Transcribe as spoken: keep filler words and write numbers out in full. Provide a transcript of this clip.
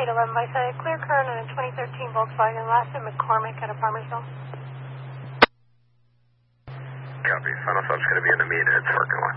eight eleven by side, clear current on a twenty thirteen Volkswagen, last at McCormick at Apartmentville. Copy. Final stop's going to be in the mean heads parking lot.